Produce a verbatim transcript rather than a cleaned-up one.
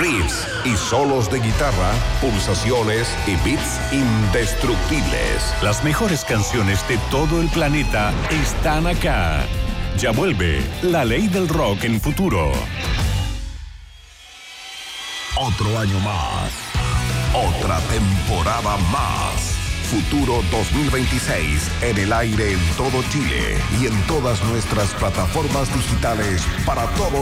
riffs y solos de guitarra, pulsaciones y beats indestructibles. Las mejores canciones de todo el planeta están acá. Ya vuelve La Ley del Rock en Futuro. Otro año más. Otra temporada más. Futuro dos mil veintiséis en el aire en todo Chile y en todas nuestras plataformas digitales para todo